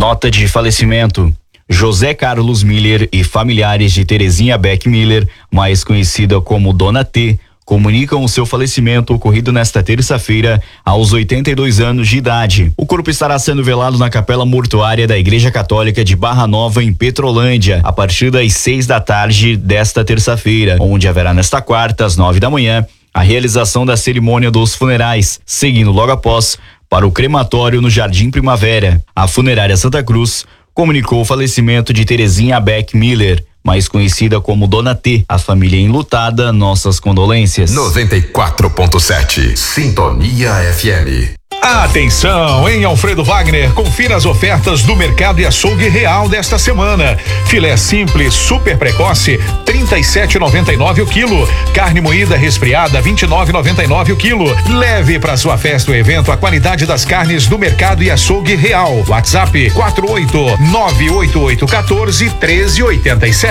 Nota de falecimento. José Carlos Miller e familiares de Terezinha Beck Miller, mais conhecida como Dona T, comunicam o seu falecimento ocorrido nesta terça-feira aos 82 anos de idade. O corpo estará sendo velado na capela mortuária da Igreja Católica de Barra Nova, em Petrolândia, a partir das 6 da tarde desta terça-feira, onde haverá nesta quarta, às 9 da manhã, a realização da cerimônia dos funerais, seguindo logo após para o crematório no Jardim Primavera. A funerária Santa Cruz comunicou o falecimento de Terezinha Beck Miller, mais conhecida como Dona T. A família enlutada, nossas condolências. 94.7 Sintonia FM. Atenção, em Alfredo Wagner, confira as ofertas do Mercado e Açougue Real desta semana. Filé simples super precoce, 37,99 o quilo. Carne moída resfriada, 29,99 o quilo. Leve para sua festa ou evento a qualidade das carnes do Mercado e Açougue Real. WhatsApp 48988141387.